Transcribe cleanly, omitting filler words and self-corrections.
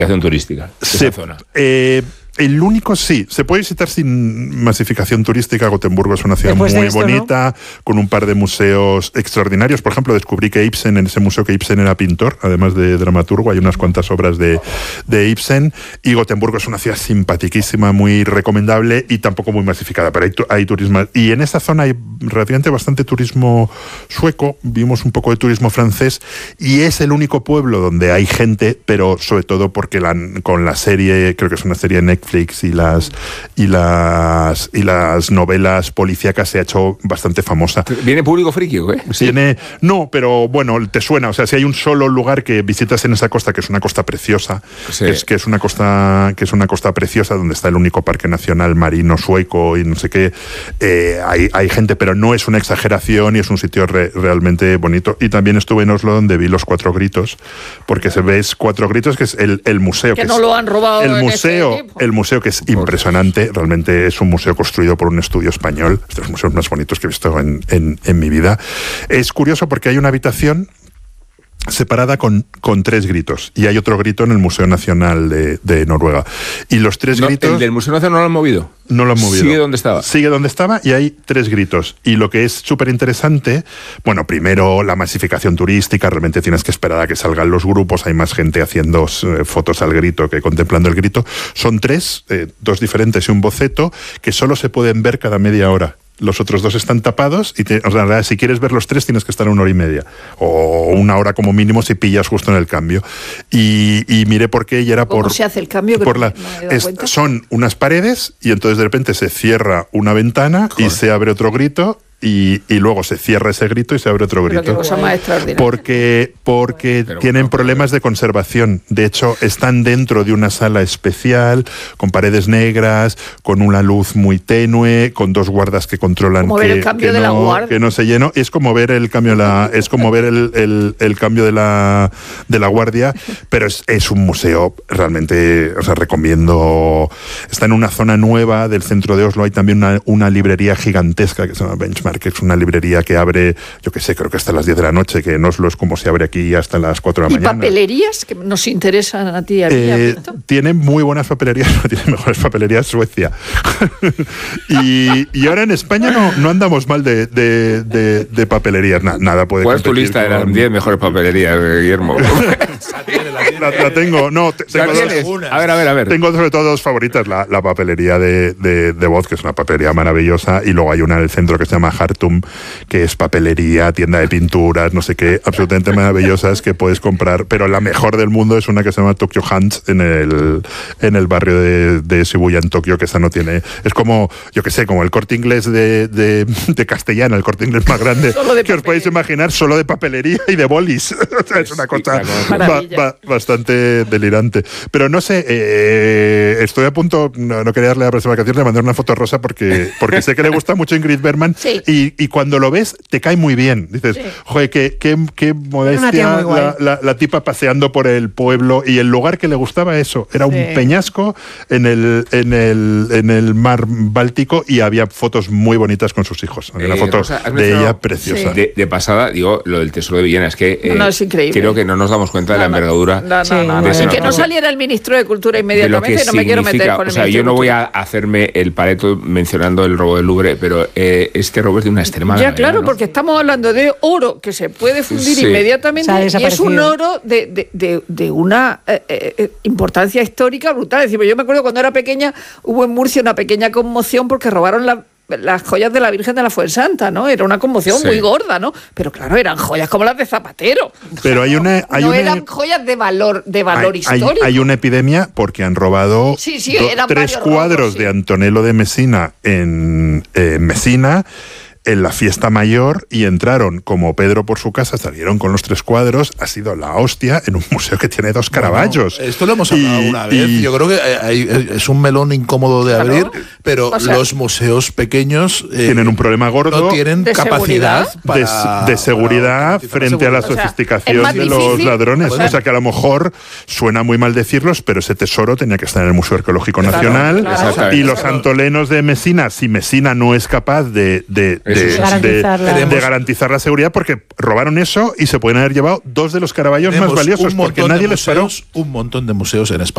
turística de esa zona. El único sí, se puede visitar sin masificación turística. Gotemburgo es una ciudad muy bonita, ¿no? Con un par de museos extraordinarios. Por ejemplo, descubrí que Ibsen, en ese museo, que Ibsen era pintor, además de dramaturgo, hay unas cuantas obras de Ibsen, y Gotemburgo es una ciudad simpaticísima, muy recomendable y tampoco muy masificada, pero hay turismo. Y en esa zona hay relativamente bastante turismo sueco, vimos un poco de turismo francés, y es el único pueblo donde hay gente, pero sobre todo porque con la serie, creo que es una serie de Netflix, y las novelas policíacas, se ha hecho bastante famosa. ¿Viene público friki o qué? Sí. No, pero bueno, te suena. O sea, si hay un solo lugar que visitas en esa costa, que es una costa preciosa, sí. que es una costa preciosa, donde está el único parque nacional marino sueco y no sé qué, hay gente, pero no es una exageración y es un sitio realmente bonito. Y también estuve en Oslo, donde vi los Cuatro Gritos, porque se ves Cuatro Gritos, que es el museo. Que no lo han robado el museo, que es impresionante. Realmente es un museo construido por un estudio español, de los museos más bonitos que he visto en mi vida. Es curioso porque hay una habitación separada con 3 gritos, y hay otro grito en el Museo Nacional de Noruega. Y los 3 gritos... ¿El del Museo Nacional no lo han movido? No lo han movido. Sigue donde estaba. Sigue donde estaba, y hay 3 gritos. Y lo que es súper interesante, bueno, primero la masificación turística, realmente tienes que esperar a que salgan los grupos, hay más gente haciendo fotos al grito que contemplando el grito. Son 3, 2 diferentes y un boceto, que solo se pueden ver cada media hora. Los otros 2 están tapados y o sea, si quieres ver los 3 tienes que estar 1 hora y media o 1 hora como mínimo si pillas justo en el cambio. Y miré por qué, y era por... ¿Cómo se hace el cambio? Son unas paredes y entonces de repente se cierra una ventana. Joder. Y se abre otro grito. Y luego se cierra ese grito y se abre otro grito. Qué cosa más extraordinaria. Porque tienen problemas de conservación. De hecho, están dentro de una sala especial, con paredes negras, con una luz muy tenue, con 2 guardas que controlan que no se llenó. Es como ver el cambio el cambio de la guardia, pero es un museo realmente, o sea, recomiendo. Está en una zona nueva del centro de Oslo. Hay también una librería gigantesca que se llama Benchmark, que es una librería que abre, yo qué sé, creo que hasta las 10 de la noche, que en Oslo es como si abre aquí hasta las 4 de la mañana. ¿Y papelerías que nos interesan a ti? Tiene muy buenas papelerías, tiene mejores papelerías Suecia. y ahora en España no andamos mal de papelerías, nada puede. ¿Cuál es tu lista de las 10 mejores papelerías, Guillermo? La tengo, tengo 2. A ver. Tengo sobre todo 2 favoritas, la papelería de Voz, que es una papelería maravillosa, y luego hay una en el centro que se llama Hartum, que es papelería, tienda de pinturas, no sé qué, absolutamente maravillosas, que puedes comprar, pero la mejor del mundo es una que se llama Tokyo Hands en el barrio de Shibuya, en Tokio, que esa no tiene, es como, yo qué sé, como el Corte Inglés de Castellana, el Corte Inglés más grande que os podéis imaginar, solo de papelería y de bolis. O sea, es una cosa bastante delirante. Pero no sé, estoy a punto, no quería darle la próxima canción, de mandar una foto a Rosa porque sé que le gusta mucho Ingrid Bergman. Sí. Y cuando lo ves te cae muy bien. Dices, sí. Joder, qué modestia, la tipa paseando por el pueblo, y el lugar que le gustaba eso era un peñasco en el mar Báltico, y había fotos muy bonitas con sus hijos. Había una foto de ella preciosa. Sí. De pasada, digo, lo del Tesoro de Villena, es que es increíble. Creo que no nos damos cuenta de la envergadura. Y que no saliera el ministro de Cultura inmediatamente, no me quiero meter con el ministro. Yo no voy a hacerme el Pareto mencionando el robo del Louvre, pero este robo es de una extrema gravedad, claro, ¿no? Porque estamos hablando de oro que se puede fundir inmediatamente, y es un oro de una importancia histórica brutal. Es decir, yo me acuerdo cuando era pequeña, hubo en Murcia una pequeña conmoción porque robaron las joyas de la Virgen de la Fuensanta, ¿no? Era una conmoción muy gorda, ¿no? Pero claro, eran joyas como las de Zapatero. Pero eran joyas de valor histórico. Hay una epidemia porque han robado 3 cuadros de Antonello de Messina en Messina, en la fiesta mayor, y entraron como Pedro por su casa, salieron con los 3 cuadros, ha sido la hostia en un museo que tiene 2 Caravaggios. Esto lo hemos hablado una vez, yo creo que es un melón incómodo de abrir, pero los museos pequeños tienen un problema gordo, no tienen capacidad de seguridad frente a la sofisticación de los ladrones. O sea que a lo mejor suena muy mal decirlos, pero ese tesoro tenía que estar en el Museo Arqueológico Nacional, y los antolenos de Messina, si Messina no es capaz de garantizar la seguridad, porque robaron eso y se pueden haber llevado 2 de los Caravaggios más valiosos, porque nadie les paró. Un montón de museos en España.